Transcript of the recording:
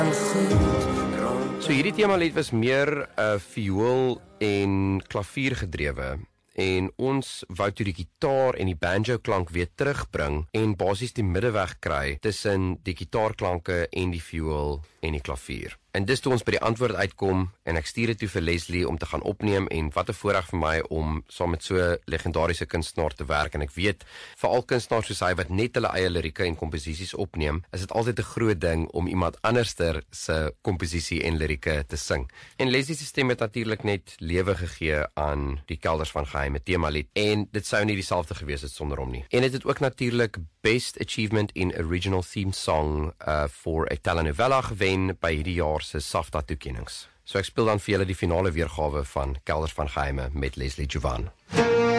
So hierdie temalied was meer viool en klavier gedrewe. En ons wou toe die gitaar en die banjo klank weer terugbring en basies die middeweg kry tussen die gitaarklanke en die viool en die klavier. En dis toe ons by die antwoord uitkom en ek stuur dit toe vir Leslie om te gaan opneem en wat 'n voorreg vir my om saam met so legendariese kunstenaar te werk en ek weet vir al kunstenaars soos hy wat net hulle eie lirieke en komposisies opneem, is dit altyd 'n groot ding om iemand anderster se komposisie en lirieke te sing. En Leslie se stem het natuurlik net lewe gegee aan die Kelders van Geheime temalied en dit sou nie dieselfde gewees het sonder hom nie. En dit het ook natuurlik Best Achievement in Original Theme Song for a telenovela gewen by hierdie jaar se SAFTA toekennings. So ek speel dan vir julle die finale weergawe van Kelders van Geheime met Leslie Jovan.